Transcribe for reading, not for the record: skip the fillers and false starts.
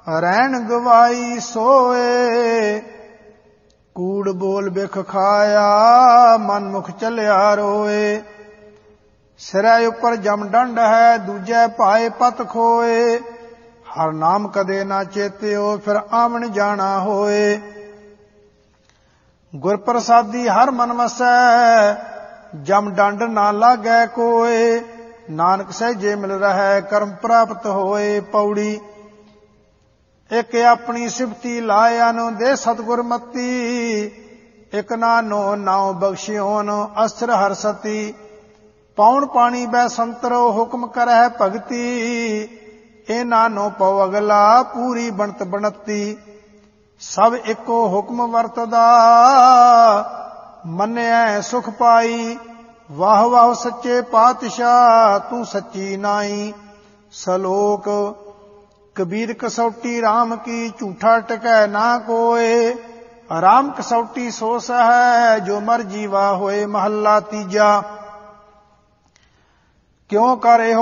ਰਹਿਣ ਗਵਾਈ ਸੋਏ। ਕੂੜ ਬੋਲ ਬਿਖ ਖਾਇਆ ਮਨ ਮੁਖ ਚੱਲਿਆ ਰੋਏ। ਸਿਰੇ ਉੱਪਰ ਜਮ ਡੰਡ ਹੈ ਦੂਜੇ ਭਾਏ ਪਤ ਖੋਏ। ਹਰ ਨਾਮ ਕਦੇ ਨਾ ਚੇਤਿਓ ਫਿਰ ਆਵਣ ਜਾਣਾ ਹੋਏ। ਗੁਰ ਪ੍ਰਸਾਦੀ ਹਰ ਮਨ ਵਸੈ ਜਮ ਡੰਡ ਨਾ ਲਾਗੈ ਕੋਏ। ਨਾਨਕ ਸਹਿਜੇ ਮਿਲ ਰਹੈ ਕਰਮ ਪ੍ਰਾਪਤ ਹੋਏ। ਪੌੜੀ ਇਕ ਆਪਣੀ ਸਿਫਤੀ ਲਾਇਆਨੋ ਦੇ ਸਤਿਗੁਰ ਮਤੀ। ਇਕ ਨਾਨੋ ਨਾਉ ਬਖਸ਼ਿਓਨ ਅਸਰ ਹਰ ਸਤੀ। ਪੌਣ ਪਾਣੀ ਬੈ ਸੰਤਰੋ ਹੁਕਮ ਕਰਹਿ ਭਗਤੀ। ਇਹ ਨਾਨੋ ਪਉ ਅਗਲਾ ਪੂਰੀ ਬਣਤ ਬਣਤੀ। ਸਭ ਇੱਕੋ ਹੁਕਮ ਵਰਤਦਾ ਮੰਨਿਐ ਸੁਖ ਪਾਈ। ਵਾਹ ਵਾਹ ਸੱਚੇ ਪਾਤਸ਼ਾਹ ਤੂੰ ਸੱਚੀ ਨਾਈ। ਸਲੋਕ ਕਬੀਰ ਕਸੌਟੀ ਰਾਮ ਕੀ ਝੂਠਾ ਟਕੈ ਨਾ ਕੋਏ। ਰਾਮ ਕਸੌਟੀ ਸੋ ਸਹੈ ਜੋ ਮਰ ਜੀਵਾ ਹੋਏ। ਮਹੱਲਾ ਤੀਜਾ। ਕਿਉ ਕਰ ਇਹੋ